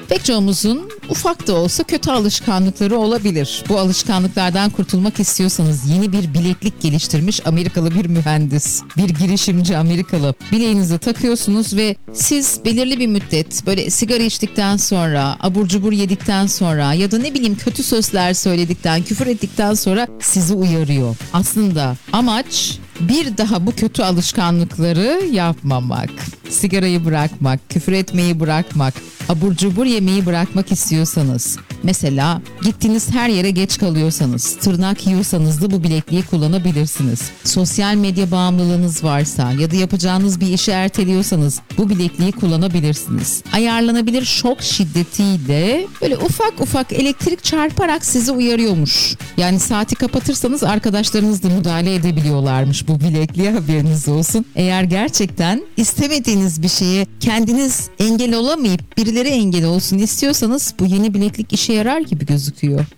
Pek çoğumuzun ufak da olsa kötü alışkanlıkları olabilir. Bu alışkanlıklardan kurtulmak istiyorsanız yeni bir bileklik geliştirmiş Amerikalı bir mühendis, bir girişimci Amerikalı. Bileğinize takıyorsunuz ve siz belirli bir müddet böyle sigara içtikten sonra, abur cubur yedikten sonra ya da ne bileyim kötü sözler söyledikten, küfür ettikten sonra sizi uyarıyor. Aslında amaç bir daha bu kötü alışkanlıkları yapmamak. Sigarayı bırakmak, küfür etmeyi bırakmak, abur cubur yemeyi bırakmak istiyorsanız, mesela gittiğiniz her yere geç kalıyorsanız, tırnak yiyorsanız da bu bilekliği kullanabilirsiniz. Sosyal medya bağımlılığınız varsa ya da yapacağınız bir işi erteliyorsanız bu bilekliği kullanabilirsiniz. Ayarlanabilir şok şiddetiyle böyle ufak ufak elektrik çarparak sizi uyarıyormuş. Yani saati kapatırsanız arkadaşlarınız da müdahale edebiliyorlarmış bu bilekliğe, haberiniz olsun. Eğer gerçekten istemediğiniz bir şeye kendiniz engel olamayıp birileri engel olsun istiyorsanız bu yeni bileklik işe yarar gibi gözüküyor.